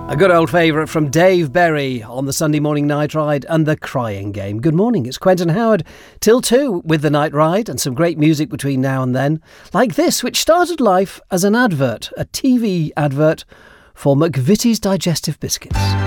A good old favourite from Dave Berry on the Sunday Morning Night Ride and the Crying Game. Good morning, it's Quentin Howard till 2 with the Night Ride and some great music between now and then. Like this, which started life as an advert, a TV advert for McVitie's Digestive Biscuits.